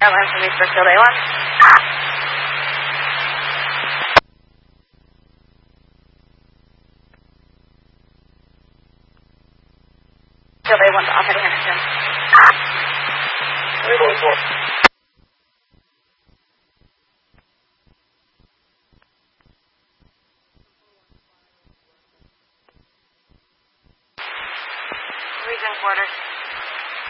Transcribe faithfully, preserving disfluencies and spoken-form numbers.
Airline from East Brookfield A one. Field A one to off heading Henderson. Region quarters.